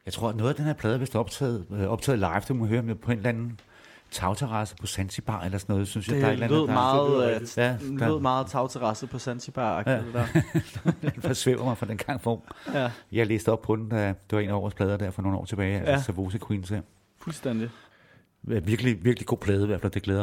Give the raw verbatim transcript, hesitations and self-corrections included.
Jeg tror, at noget af den her plade er vist optaget, øh, optaget live. Du må høre med på en eller anden tagterrasse på Zanzibar eller sådan noget, synes det jeg. Der er et eller lød andet, meget, der, ja, ja, lød meget tagterrasse på Zanzibar. Ja. Det der. Den forsvæver mig fra den gang for. Ja. Jeg læste op på den, da det var en af årets plader der for nogle år tilbage, Ja. altså Savosi Queens her. Fuldstændig. Virkelig, virkelig god plade i hvert fald, det glæder